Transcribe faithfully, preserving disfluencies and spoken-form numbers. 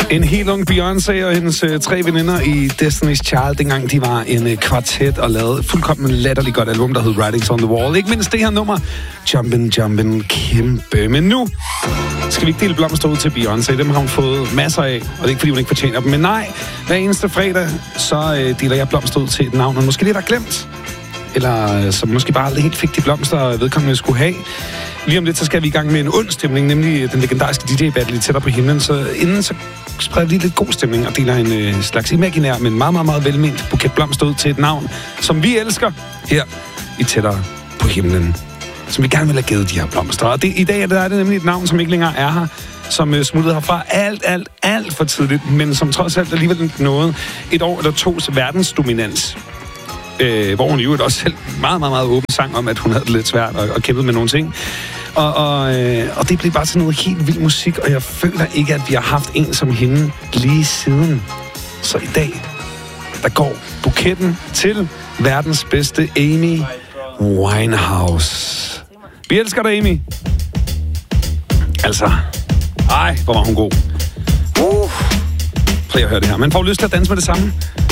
En helt ung Beyoncé og hendes øh, tre veninder i Destiny's Child, dengang de var en øh, kvartet og lavede fuldkommen latterligt godt album, der hed Writings on the Wall. Ikke mindst det her nummer, Jumpin' Jumpin' kæmpe. Men nu skal vi ikke dele blomster ud til Beyoncé. Dem har hun fået masser af, og det er ikke, fordi hun ikke fortjener dem. Men nej, hver eneste fredag, så øh, deler jeg blomster ud til et navn, og måske lidt har glemt. Eller øh, som måske bare aldrig helt fik de blomster, vedkommende skulle have. Lige om lidt, så skal vi i gang med en ond stemning, nemlig den legendariske D J-battle lidt tættere på himlen. Så inden så spreder vi lige lidt god stemning og deler en øh, slags imaginær, men meget, meget, meget velment buket blomster ud til et navn, som vi elsker her i Tættere på himlen. Som vi gerne vil have givet de her blomster. Og det, i dag der er det nemlig et navn, som ikke længere er her, som øh, smuttede herfra alt, alt, alt for tidligt, men som trods alt alligevel nåede et år eller tos verdensdominans. Øh, hvor hun jo også selv meget, meget, meget åben sang om, at hun havde det lidt svært og, og kæmpede med nogle ting. Og, og, øh, og det blev bare til noget helt vild musik, og jeg føler ikke, at vi har haft en som hende lige siden. Så i dag, der går buketten til verdens bedste Amy Winehouse. Vi elsker dig, Amy. Altså, ej, hvor var hun god. Uh. Prøv at høre det her. Man får lyst til at danse med det samme.